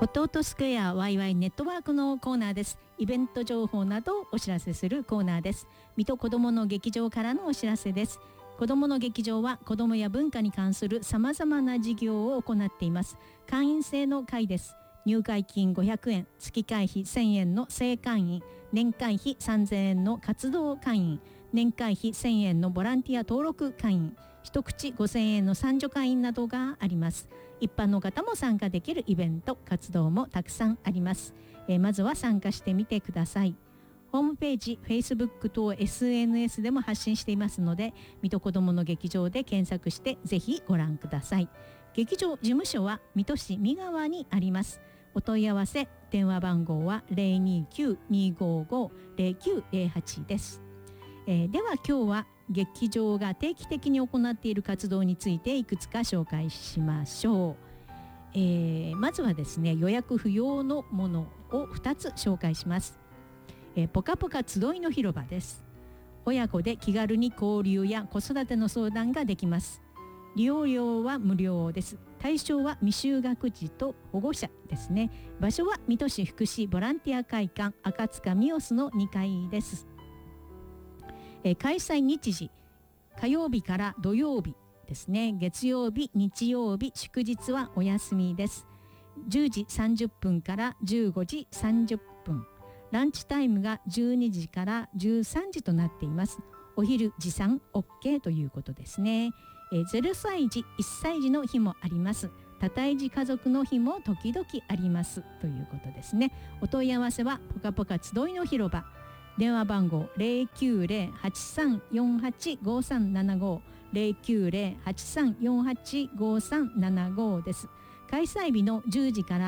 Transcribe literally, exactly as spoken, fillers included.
フォトートスクエアワイワイネットワークのコーナーです。イベント情報などをお知らせするコーナーです。水戸子どもの劇場からのお知らせです。子どもの劇場は子どもや文化に関するさまざまな事業を行っています。会員制の会です。入会金ごひゃくえん、月会費せんえんの正会員、年会費さんぜんえんの活動会員、年会費せんえんのボランティア登録会員、一口ごせんえんの参助会員などがあります。一般の方も参加できるイベント活動もたくさんあります。えー、まずは参加してみてください。ホームページ、Facebook 等 エスエヌエス でも発信していますので、水戸子どもの劇場で検索してぜひご覧ください。劇場事務所は水戸市三川にあります。お問い合わせ電話番号は ゼロにきゅう にごご ゼロきゅうゼロはち です。えー、では今日は劇場が定期的に行っている活動についていくつか紹介しましょう。えー、まずはですね、予約不要のものをふたつ紹介します。えー、ポカポカ集いの広場です。親子で気軽に交流や子育ての相談ができます。利用料は無料です。対象は未就学児と保護者ですね。場所は水戸市福祉ボランティア会館赤塚ミオスのにかいです。えー、開催日時、火曜日から土曜日ですね。月曜日、日曜日、祝日はお休みです。じゅうじさんじゅっぷんからじゅうごじさんじゅっぷん。ランチタイムがじゅうにじからじゅうさんじとなっています。お昼持参 OK ということですね。えー、ゼロさい児、いっさい児の日もあります。多胎児家族の日も時々ありますということですね。お問い合わせはポカポカ集いの広場。電話番号 ゼロきゅうゼロ はちさんよんはち ごさんななご ゼロきゅうゼロ はちさんよんはち ごさんななご です。開催日のじゅうじから